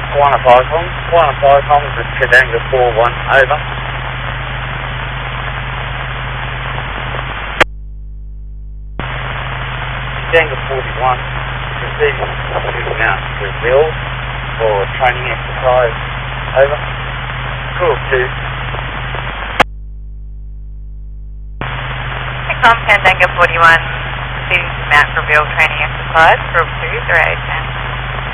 Kiwana Flycom, this is Tadanga 41, over. Tadanga 41, receiving shooting out to Bill for training exercise, over. Cool 2. Tadanga 41, receiving some Mount Reveal training exercise, Cool 2, 08.